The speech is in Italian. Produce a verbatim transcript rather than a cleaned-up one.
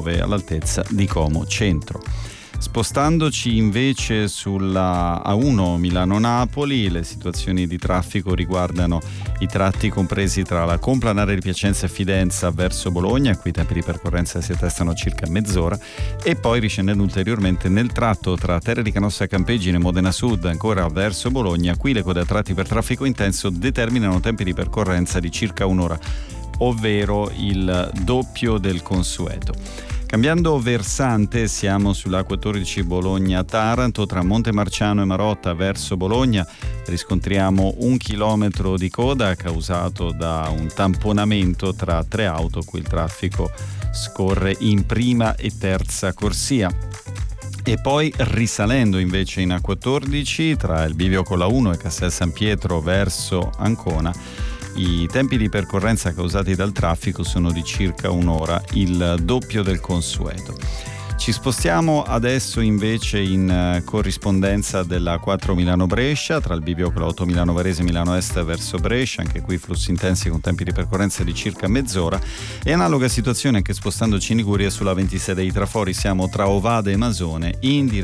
nove all'altezza di Como Centro. Spostandoci invece sulla A uno Milano-Napoli, le situazioni di traffico riguardano i tratti compresi tra la complanare di Piacenza e Fidenza verso Bologna, qui i tempi di percorrenza si attestano circa mezz'ora, e poi riscendendo ulteriormente nel tratto tra Terre di Canossa e Campeggine, Modena Sud, ancora verso Bologna, qui le code a tratti per traffico intenso determinano tempi di percorrenza di circa un'ora, ovvero il doppio del consueto. Cambiando versante, siamo sull'A quattordici Bologna-Taranto, tra Montemarciano e Marotta verso Bologna riscontriamo un chilometro di coda causato da un tamponamento tra tre auto, qui il traffico scorre in prima e terza corsia. E poi risalendo invece in A quattordici tra il bivio con la uno e Castel San Pietro verso Ancona, i tempi di percorrenza causati dal traffico sono di circa un'ora, il doppio del consueto. Ci spostiamo adesso invece in corrispondenza della quattro Milano-Brescia, tra il bivio con la otto Milano-Varese e Milano-Est verso Brescia, anche qui flussi intensi con tempi di percorrenza di circa mezz'ora, e analoga situazione anche spostandoci in Liguria sulla ventisei dei Trafori, siamo tra Ovada e Masone in direzione